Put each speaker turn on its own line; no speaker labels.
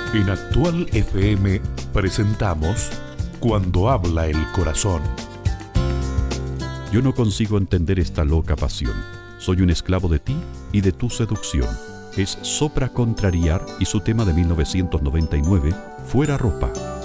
En Actual FM presentamos Cuando habla el corazón.
Yo no consigo entender esta loca pasión. Soy un esclavo de ti y de tu seducción. Es Sopra Contrariar y su tema de 1999, Fuera Ropa.